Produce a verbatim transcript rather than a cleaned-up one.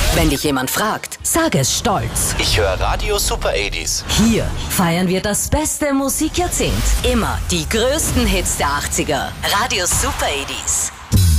Wenn dich jemand fragt, sag es stolz. Ich höre Radio Super achtziger. Hier feiern wir das beste Musikjahrzehnt. Immer die größten Hits der achtziger. Radio Super achtziger.